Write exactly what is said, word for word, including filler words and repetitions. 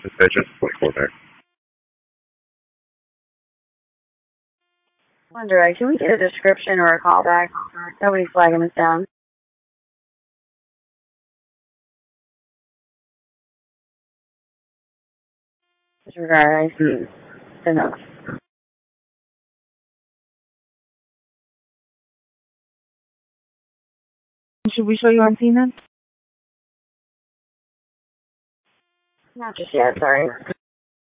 Suspicious. twenty-four there. Wonder, can we get a description or a callback? Nobody's flagging us down. Disregard, I see. Enough. Should we show you on scene then? Not just yet, sorry.